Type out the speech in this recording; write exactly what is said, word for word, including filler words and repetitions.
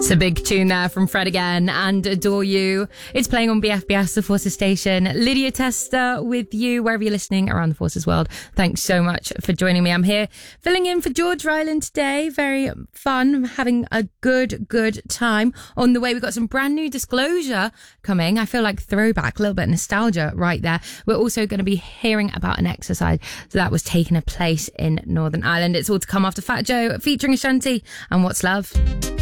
It's a big tune there from Fred again and Adore You. It's playing on B F B S, the Forces station. Lydia Tester with you wherever you're listening around the Forces world. Thanks so much for joining me. I'm here filling in for George Ryland today. Very fun, having a good, good time. On the way, we've got some brand new Disclosure coming. I feel like throwback, a little bit of nostalgia right there. We're also going to be hearing about an exercise that was taking a place in Northern Ireland. It's all to come after Fat Joe featuring Ashanti and What's Love.